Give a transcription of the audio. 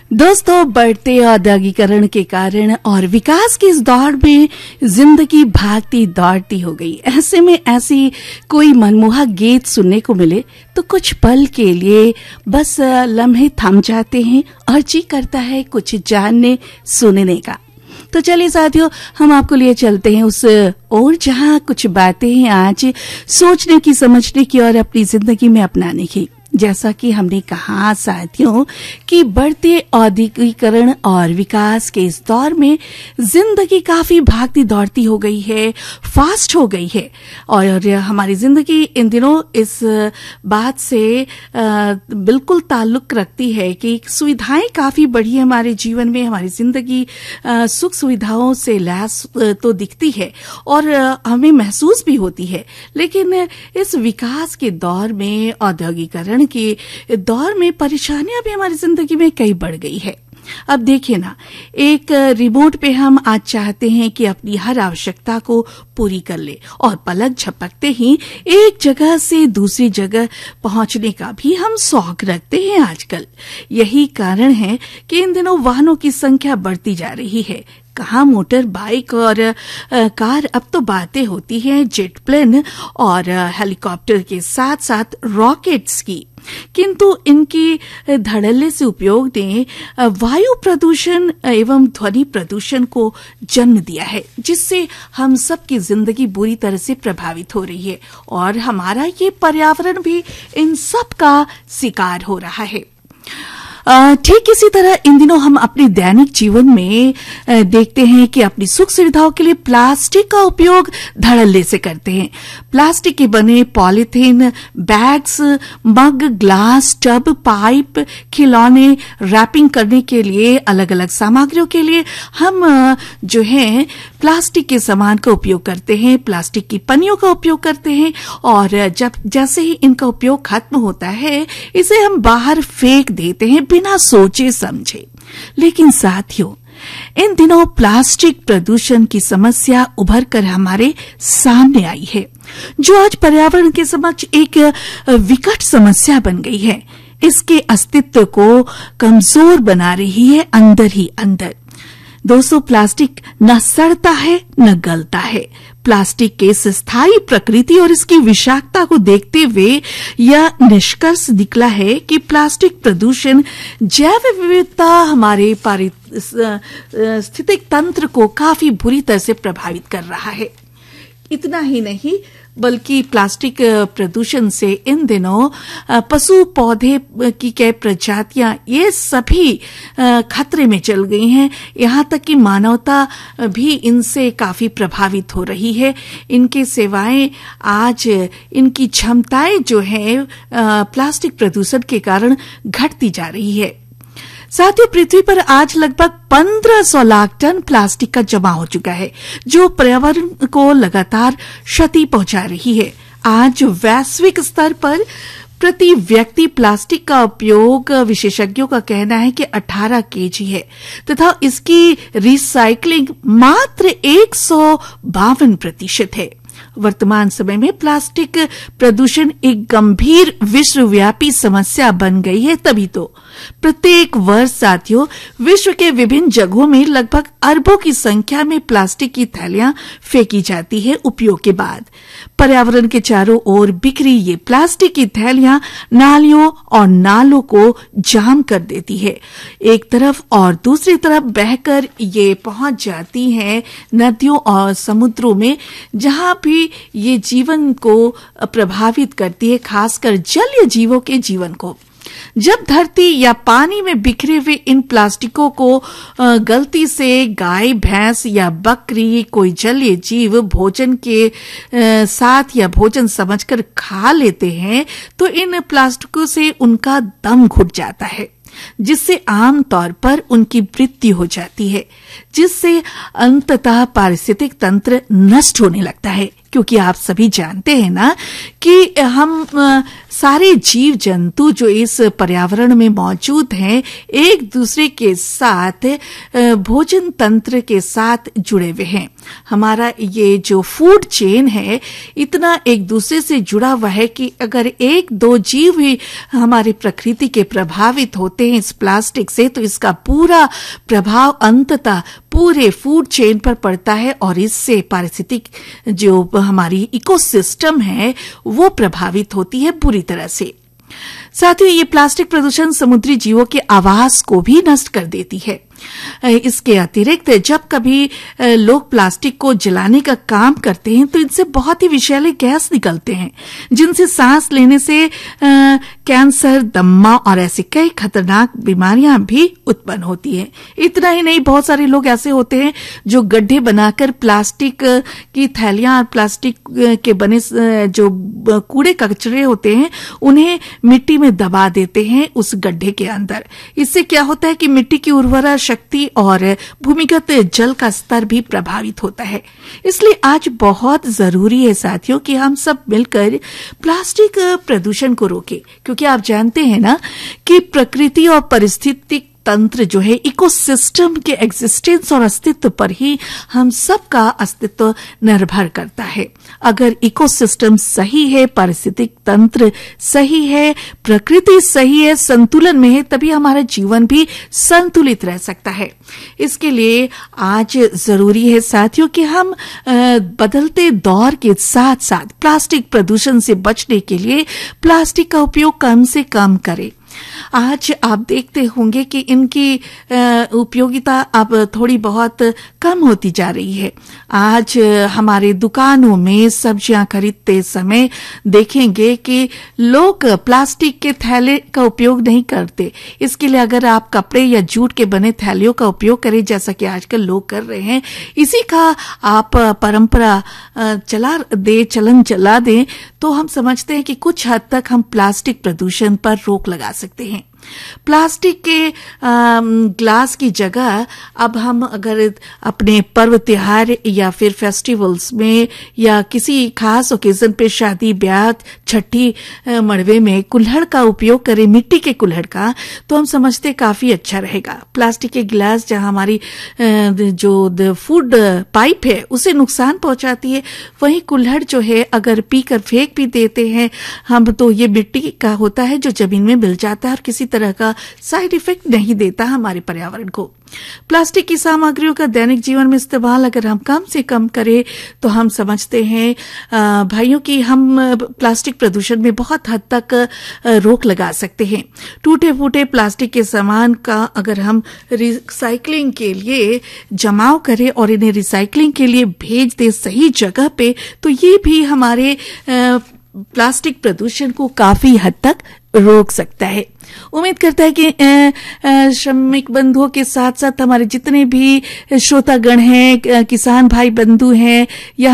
दोस्तों, बढ़ते औद्योगिकरण के कारण और विकास के इस दौर में जिंदगी भागती दौड़ती हो गई। ऐसे में ऐसी कोई मनमोहक गीत सुनने को मिले तो कुछ पल के लिए बस लम्हे थम जाते हैं और जी करता है कुछ जानने सुनने का। तो चलिए साथियों, हम आपको लिए चलते हैं उस और जहां कुछ बातें हैं आज सोचने की, समझने की और अपनी जिंदगी में अपनाने की। जैसा कि हमने कहा साथियों कि बढ़ते औद्योगिकरण और विकास के इस दौर में जिंदगी काफी भागती दौड़ती हो गई है, फास्ट हो गई है और हमारी जिंदगी इन दिनों इस बात से बिल्कुल ताल्लुक रखती है कि सुविधाएं काफी बढ़ी है हमारे जीवन में। हमारी जिंदगी सुख सुविधाओं से लैस तो दिखती है और हमें महसूस भी होती है, लेकिन इस विकास के दौर में, औद्योगिकरण के दौर में परेशानियां भी हमारी जिंदगी में कई बढ़ गई है। अब देखिए ना, एक रिमोट पे हम आज चाहते हैं कि अपनी हर आवश्यकता को पूरी कर ले और पलक झपकते ही एक जगह से दूसरी जगह पहुंचने का भी हम शौक रखते हैं आजकल। यही कारण है कि इन दिनों वाहनों की संख्या बढ़ती जा रही है। कहाँ मोटर बाइक और कार, अब तो बातें होती हैं जेट प्लेन और हेलीकॉप्टर के साथ साथ रॉकेट्स की। किंतु इनकी धड़ल्ले से उपयोग ने वायु प्रदूषण एवं ध्वनि प्रदूषण को जन्म दिया है, जिससे हम सबकी जिंदगी बुरी तरह से प्रभावित हो रही है और हमारा ये पर्यावरण भी इन सब का शिकार हो रहा है। ठीक इसी तरह इन दिनों हम अपने दैनिक जीवन में देखते हैं कि अपनी सुख सुविधाओं के लिए प्लास्टिक का उपयोग धड़ल्ले से करते हैं। प्लास्टिक के बने पॉलीथीन बैग्स, मग, ग्लास, टब, पाइप, खिलौने, रैपिंग करने के लिए अलग अलग सामग्रियों के लिए हम जो है प्लास्टिक के सामान का उपयोग करते हैं, प्लास्टिक की पन्नियों का उपयोग करते हैं और जैसे ही इनका उपयोग खत्म होता है इसे हम बाहर फेंक देते हैं बिना सोचे समझे। लेकिन साथियों, इन दिनों प्लास्टिक प्रदूषण की समस्या उभर कर हमारे सामने आई है, जो आज पर्यावरण के समक्ष एक विकट समस्या बन गई है। इसके अस्तित्व को कमजोर बना रही है अंदर ही अंदर। दोस्तों, प्लास्टिक न सड़ता है न गलता है। प्लास्टिक के इस स्थायी प्रकृति और इसकी विषाक्तता को देखते हुए यह निष्कर्ष निकला है कि प्लास्टिक प्रदूषण जैव विविधता, हमारे पारिस्थितिक तंत्र को काफी बुरी तरह से प्रभावित कर रहा है। इतना ही नहीं बल्कि प्लास्टिक प्रदूषण से इन दिनों पशु पौधे की कई प्रजातियां ये सभी खतरे में चल गई हैं। यहाँ तक कि मानवता भी इनसे काफी प्रभावित हो रही है। इनकी सेवाएं आज, इनकी क्षमताएं जो है प्लास्टिक प्रदूषण के कारण घटती जा रही है। साथ ही पृथ्वी पर आज लगभग 1500 लाख टन प्लास्टिक का जमा हो चुका है, जो पर्यावरण को लगातार क्षति पहुंचा रही है। आज वैश्विक स्तर पर प्रति व्यक्ति प्लास्टिक का उपयोग, विशेषज्ञों का कहना है कि 18 केजी है तथा इसकी रिसाइकलिंग मात्र 152% है। वर्तमान समय में प्लास्टिक प्रदूषण एक गंभीर विश्वव्यापी समस्या बन गई है। तभी तो प्रत्येक वर्ष साथियों विश्व के विभिन्न जगहों में लगभग अरबों की संख्या में प्लास्टिक की थैलियां फेंकी जाती है उपयोग के बाद। पर्यावरण के चारों ओर बिखरी ये प्लास्टिक की थैलियां नालियों और नालों को जाम कर देती है एक तरफ, और दूसरी तरफ बहकर ये पहुंच जाती हैं नदियों और समुद्रों में, जहां भी ये जीवन को प्रभावित करती है, खासकर जलीय जीवों के जीवन को। जब धरती या पानी में बिखरे हुए इन प्लास्टिकों को गलती से गाय, भैंस या बकरी, कोई जलीय जीव भोजन के साथ या भोजन समझकर खा लेते हैं तो इन प्लास्टिकों से उनका दम घुट जाता है, जिससे आमतौर पर उनकी मृत्यु हो जाती है, जिससे अंततः पारिस्थितिक तंत्र नष्ट होने लगता है। क्योंकि आप सभी जानते हैं ना कि हम सारे जीव जंतु जो इस पर्यावरण में मौजूद हैं एक दूसरे के साथ भोजन तंत्र के साथ जुड़े हुए हैं। हमारा ये जो फूड चेन है इतना एक दूसरे से जुड़ा हुआ है कि अगर एक दो जीव भी हमारी प्रकृति के प्रभावित होते हैं इस प्लास्टिक से, तो इसका पूरा प्रभाव अंततः पूरे फूड चेन पर पड़ता है और इससे पारिस्थितिक जो हमारी इकोसिस्टम है वो प्रभावित होती है बुरी तरह से। साथ ही ये प्लास्टिक प्रदूषण समुद्री जीवों के आवास को भी नष्ट कर देती है। इसके अतिरिक्त जब कभी लोग प्लास्टिक को जलाने का काम करते हैं तो इनसे बहुत ही विषैले गैस निकलते हैं जिनसे सांस लेने से कैंसर, दम्मा और ऐसी कई खतरनाक बीमारियां भी उत्पन्न होती हैं। इतना ही नहीं, बहुत सारे लोग ऐसे होते हैं जो गड्ढे बनाकर प्लास्टिक की थैलियां और प्लास्टिक के बने जो कूड़े कचरे होते हैं उन्हें मिट्टी में दबा देते हैं उस गड्ढे के अंदर। इससे क्या होता है कि मिट्टी की उर्वरा शक्ति और भूमिगत जल का स्तर भी प्रभावित होता है। इसलिए आज बहुत जरूरी है साथियों कि हम सब मिलकर प्लास्टिक प्रदूषण को रोकें, क्योंकि आप जानते हैं ना कि प्रकृति और पारिस्थितिक तंत्र जो है इकोसिस्टम के एग्जिस्टेंस और अस्तित्व पर ही हम सबका अस्तित्व निर्भर करता है। अगर इकोसिस्टम सही है, पारिस्थितिक तंत्र सही है, प्रकृति सही है, संतुलन में है, तभी हमारा जीवन भी संतुलित रह सकता है। इसके लिए आज जरूरी है साथियों कि हम बदलते दौर के साथ साथ प्लास्टिक प्रदूषण से बचने के लिए प्लास्टिक का उपयोग कम से कम करें। आज आप देखते होंगे कि इनकी उपयोगिता अब थोड़ी बहुत कम होती जा रही है। आज हमारे दुकानों में सब्जियां खरीदते समय देखेंगे कि लोग प्लास्टिक के थैले का उपयोग नहीं करते। इसके लिए अगर आप कपड़े या जूट के बने थैलियों का उपयोग करें, जैसा कि आजकल लोग कर रहे हैं, इसी का आप परंपरा चलन चला दें, तो हम समझते हैं कि कुछ हद तक हम प्लास्टिक प्रदूषण पर रोक लगा सकते हैं। प्लास्टिक के ग्लास की जगह अब हम अगर अपने पर्व त्योहार या फिर फेस्टिवल्स में या किसी खास ओकेजन पे शादी ब्याह छठी मड़वे में कुल्हड़ का उपयोग करें, मिट्टी के कुल्हड़ का, तो हम समझते काफी अच्छा रहेगा। प्लास्टिक के गिलास जहां हमारी जो फूड पाइप है उसे नुकसान पहुंचाती है, वहीं कुल्हड़ जो है अगर पीकर फेंक भी देते हैं हम, तो ये मिट्टी का होता है जो जमीन में मिल जाता है और किसी तरह का साइड इफेक्ट नहीं देता हमारे पर्यावरण को। प्लास्टिक की सामग्रियों का दैनिक जीवन में इस्तेमाल अगर हम कम से कम करें तो हम समझते हैं भाइयों कि हम प्लास्टिक प्रदूषण में बहुत हद तक रोक लगा सकते हैं। टूटे फूटे प्लास्टिक के सामान का अगर हम रिसाइकलिंग के लिए जमाव करें और इन्हें रिसाइकलिंग के लिए भेज दें सही जगह पे, तो ये भी हमारे प्लास्टिक प्रदूषण को काफी हद तक रोक सकता है। उम्मीद करता है कि श्रमिक बंधुओं के साथ साथ हमारे जितने भी श्रोतागण हैं, किसान भाई बंधु हैं या